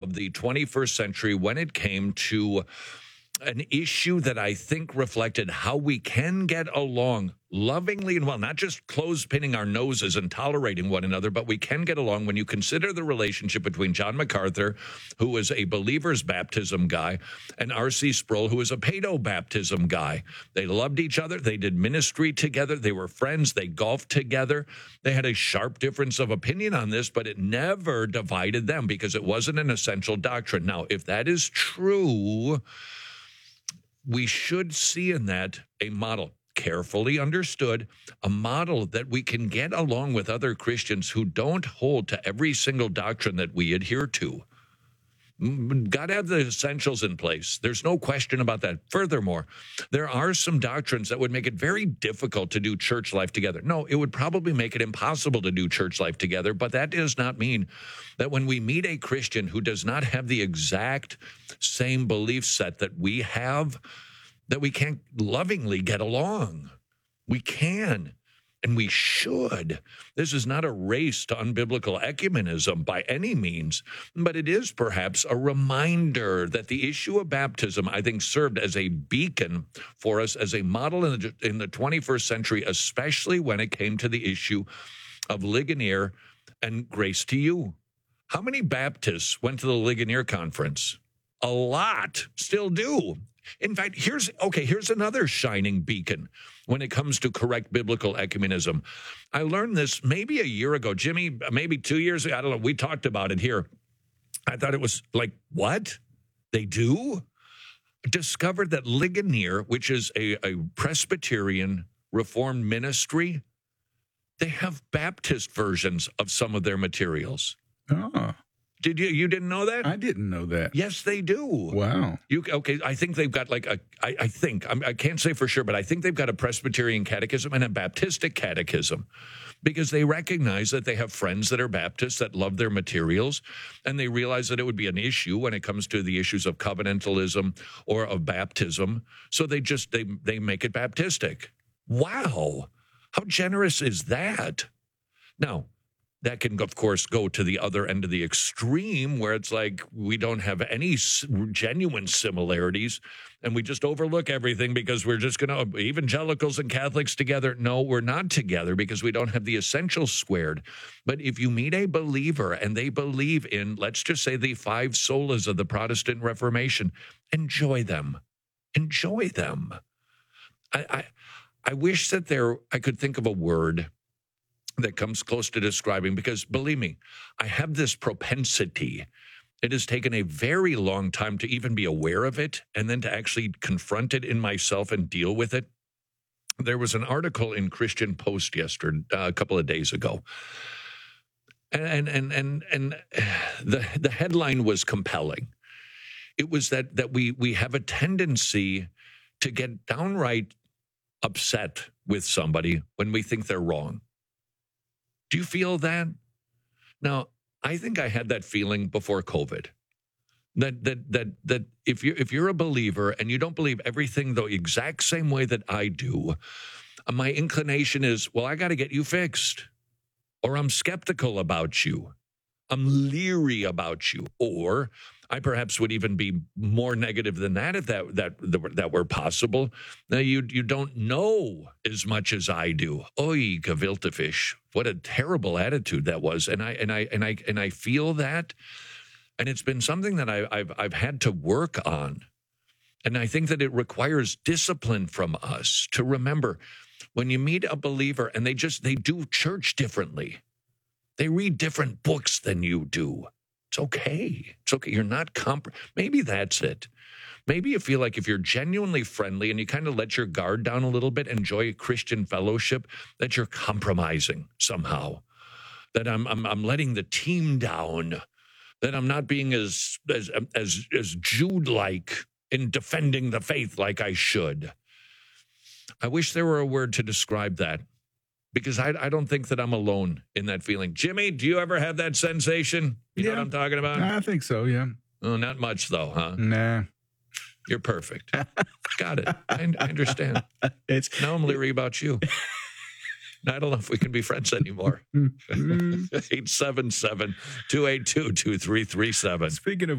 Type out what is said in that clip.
of the 21st century when it came to an issue that I think reflected how we can get along lovingly and well, not just close-pinning our noses and tolerating one another, but we can get along when you consider the relationship between John MacArthur, who was a believer's baptism guy, and R.C. Sproul, who was a paedo-baptism guy. They loved each other. They did ministry together. They were friends. They golfed together. They had a sharp difference of opinion on this, but it never divided them because it wasn't an essential doctrine. Now, if that is true, we should see in that a model, carefully understood, a model that we can get along with other Christians who don't hold to every single doctrine that we adhere to. Got to have the essentials in place. There's no question about that. Furthermore, there are some doctrines that would make it very difficult to do church life together. No, it would probably make it impossible to do church life together, but that does not mean that when we meet a Christian who does not have the exact same belief set that we have, that we can't lovingly get along. We can. And we should. This is not a race to unbiblical ecumenism by any means, but it is perhaps a reminder that the issue of baptism, I think, served as a beacon for us, as a model in the 21st century, especially when it came to the issue of Ligonier and Grace to You. How many Baptists went to the Ligonier Conference? A lot still do. In fact, here's another shining beacon when it comes to correct biblical ecumenism. I learned this maybe a year ago, Jimmy, maybe 2 years ago. I don't know. We talked about it here. I thought it was like, what? They do? Discovered that Ligonier, which is a Presbyterian Reformed ministry, they have Baptist versions of some of their materials. Oh. Did you didn't know that? I didn't know that. Yes, they do. Wow. I think they've got I can't say for sure, but I think they've got a Presbyterian catechism and a Baptistic catechism because they recognize that they have friends that are Baptists that love their materials, and they realize that it would be an issue when it comes to the issues of covenantalism or of baptism. So they make it Baptistic. Wow. How generous is that? Now, that can, of course, go to the other end of the extreme where it's like we don't have any genuine similarities and we just overlook everything because we're just going to evangelicals and Catholics together. No, we're not together because we don't have the essentials squared. But if you meet a believer and they believe in, let's just say, the 5 solas of the Protestant Reformation, enjoy them. Enjoy them. I wish that I could think of a word that comes close to describing, because believe me, I have this propensity. It has taken a very long time to even be aware of it and then to actually confront it in myself and deal with it. There was an article in Christian Post yesterday, a couple of days ago, and the headline was compelling. It was that we have a tendency to get downright upset with somebody when we think they're wrong. Do you feel that? Now, I think I had that feeling before COVID. That if you're a believer and you don't believe everything the exact same way that I do, my inclination is, well, I got to get you fixed, or I'm skeptical about you, I'm leery about you, or I perhaps would even be more negative than that if that were possible. Now you don't know as much as I do. Oy, gewilte Fisch. What a terrible attitude that was, and I feel that, and it's been something that I've had to work on, and I think that it requires discipline from us to remember when you meet a believer and they do church differently, they read different books than you do. It's okay. It's okay. You're not maybe that's it. Maybe you feel like if you're genuinely friendly and you kind of let your guard down a little bit, enjoy Christian fellowship, that you're compromising somehow. That I'm letting the team down. That I'm not being as Jude-like in defending the faith like I should. I wish there were a word to describe that, because I don't think that I'm alone in that feeling. Jimmy, do you ever have that sensation? You know what I'm talking about? I think so, yeah. Oh, not much, though, huh? Nah. You're perfect. Got it. I understand. Now I'm leery about you. I don't know if we can be friends anymore. 877-282-2337. Speaking of